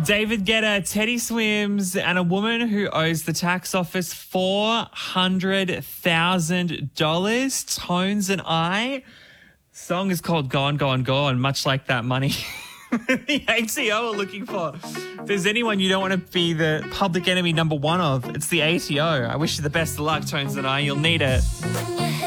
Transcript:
David Guetta, Teddy Swims, and a woman who owes the tax office $400,000. Tones and I. Song is called Gone, Gone, Gone, much like that money the ATO are looking for. If there's anyone you don't want to be the public enemy number one of, it's the ATO. I wish you the best of luck, Tones and I. You'll need it.